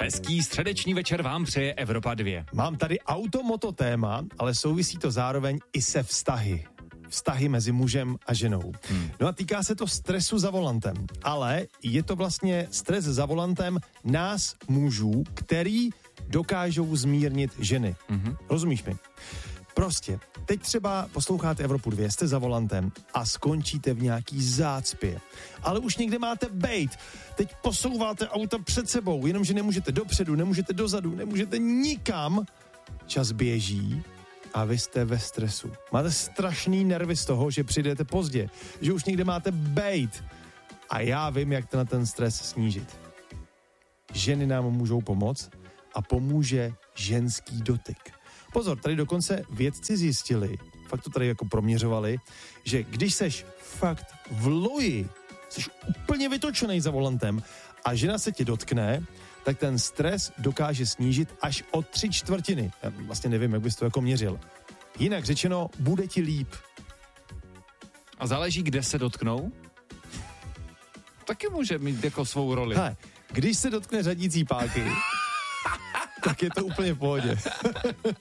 Hezký středeční večer vám přeje Evropa 2. Mám tady automoto téma, ale souvisí to zároveň i se vztahy. Vztahy mezi mužem a ženou. No a týká se to stresu za volantem. Ale je to vlastně stres za volantem nás mužů, který dokážou zmírnit ženy. Rozumíš mi? Prostě, teď třeba posloucháte Evropu 2, jste za volantem a skončíte v nějaký zácpě. Ale už někde máte bejt. Teď posouváte auta před sebou, jenomže nemůžete dopředu, nemůžete dozadu, nemůžete nikam. Čas běží a vy jste ve stresu. Máte strašný nervy z toho, že přijdete pozdě, že už někde máte bejt. A já vím, jak na ten stres snížit. Ženy nám můžou pomoct a pomůže ženský dotyk. Pozor, tady dokonce vědci zjistili, fakt to tady jako proměřovali, že když seš fakt v loji, seš úplně vytočený za volantem a žena se tě dotkne, tak ten stres dokáže snížit až o 3/4. Já vlastně nevím, jak bys to jako měřil. Jinak řečeno, bude ti líp. A záleží, kde se dotknou? Taky může mít jako svou roli. Hele, když se dotkne řadící páky, tak je to úplně v pohodě.